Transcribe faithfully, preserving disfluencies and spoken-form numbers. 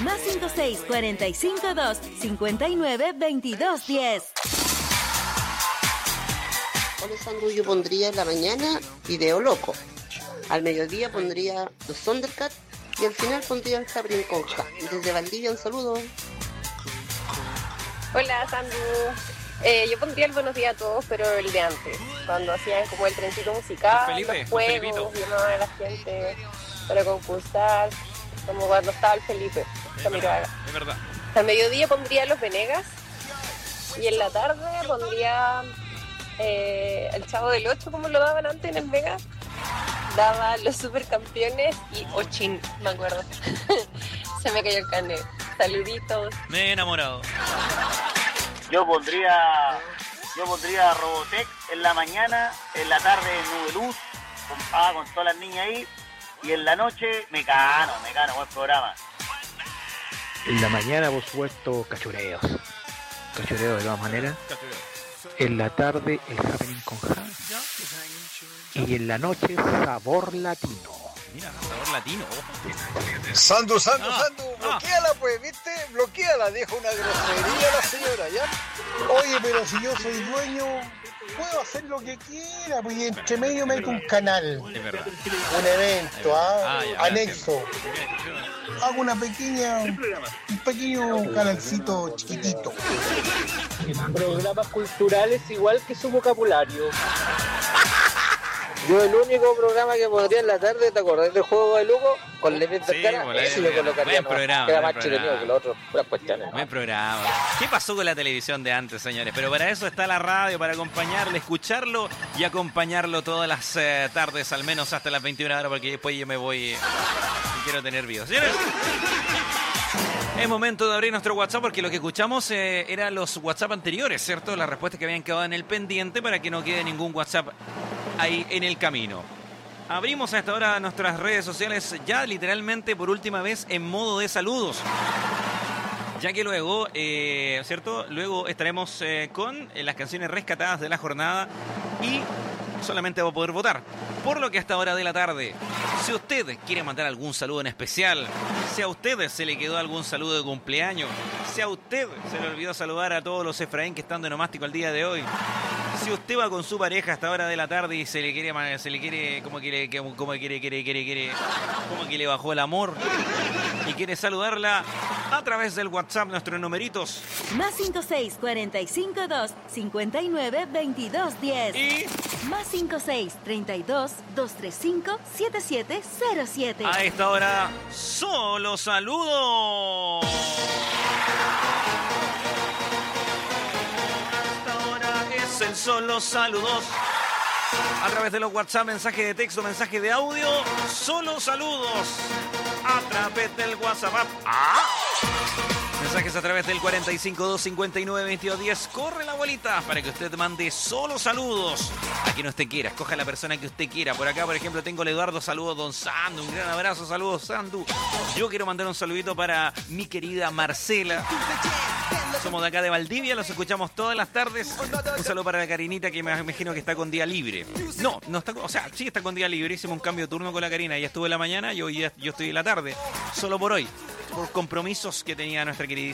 Más cinco seis cuatro cinco dos cinco nueve dos dos diez. Hola Sandu, yo pondría en la mañana Video Loco. Al mediodía pondría los Thundercats y al final pondría el Jabrín con Ja. Desde Valdivia un saludo. Hola Sandu, eh, yo pondría el buenos días a todos, pero el de antes, cuando hacían como el trencito musical, Felipe, los juegos, llamaban a la gente para concursar, como cuando estaba el Felipe. Es verdad, es verdad. Al mediodía pondría los Venegas y en la tarde pondría eh, el Chavo del ocho, como lo daban antes en el Mega. Daba los Supercampeones y Ochin, me acuerdo. Se me cayó el carnet. Saluditos. Me he enamorado. Yo pondría yo pondría Robotech en la mañana, en la tarde Nubeluz, con, ah, con todas las niñas ahí, y en la noche Mecano, Mecano, buen programa. En la mañana, por supuesto, cachureos. Cachureos de todas maneras. En la tarde, el Happening con Ja. Y en la noche, Sabor Latino. Mira, Sabor Latino. Sandu, Sandu, Ah, Sandu, ah. bloqueala pues, ¿viste? Bloqueala, deja una grosería a la señora, ¿ya? Oye, pero si yo soy dueño, puedo hacer lo que quiera, pues y entre medio meto un canal, Es verdad. un evento, ¿ah? Ah, ya, Anexo. Hago una pequeña, un pequeño canalcito chiquitito. Programas culturales igual que su vocabulario. Yo el único programa que pondría en la tarde, ¿te acordás del juego de Lugo? Con Levín Sí, Vergara, pues, ese buen lo colocaría, ¿no? programa, Queda buen más entretenido programa. que los otros, puras cuestiones. Buen programa. ¿Qué pasó con la televisión de antes, señores? Pero para eso está la radio, para acompañarle, escucharlo y acompañarlo todas las eh, tardes, al menos hasta las veintiuna horas, porque después yo me voy eh, y quiero tener vida. Señores, es momento de abrir nuestro WhatsApp porque lo que escuchamos eh, eran los WhatsApp anteriores, ¿cierto? Las respuestas que habían quedado en el pendiente para que no quede ningún WhatsApp ahí en el camino. Abrimos a esta hora nuestras redes sociales ya literalmente por última vez en modo de saludos. Ya que luego, eh, ¿cierto? Luego estaremos eh, con eh, las canciones rescatadas de la jornada y solamente va a poder votar. Por lo que hasta hora de la tarde, si usted quiere mandar algún saludo en especial, si a usted se le quedó algún saludo de cumpleaños, si a usted se le olvidó saludar a todos los Efraín que están de nomástico el día de hoy, si usted va con su pareja hasta hora de la tarde y se le quiere, se le quiere, como quiere, como quiere, quiere, quiere, quiere, como que le bajó el amor y quiere saludarla a través del WhatsApp, nuestros numeritos. Más cinco seis cuatro cinco dos cinco nueve dos dos diez. Y Más cinco seis tres dos dos tres cinco siete siete cero siete. a esta hora, solo saludos. Esta hora es el solo saludos. A través de los WhatsApp, mensaje de texto, mensaje de audio, solo saludos. A través del WhatsApp. ¡Ah! Mensajes a través del cuatro cinco dos cinco nueve dos dos diez. Corre la bolita para que usted mande solo saludos a quien usted quiera. Escoja a la persona que usted quiera. Por acá, por ejemplo, tengo el Eduardo. Saludos, don Sandu. Un gran abrazo. Saludos, Sandu. Yo quiero mandar un saludito para mi querida Marcela. Somos de acá de Valdivia, los escuchamos todas las tardes. Un saludo para la Karinita, que me imagino que está con día libre. No, no está, o sea, sí está con día libre. Hicimos un cambio de turno con la Karina. Ella estuvo en la mañana y hoy yo estoy en la tarde. Solo por hoy. Por compromisos que tenía nuestra querida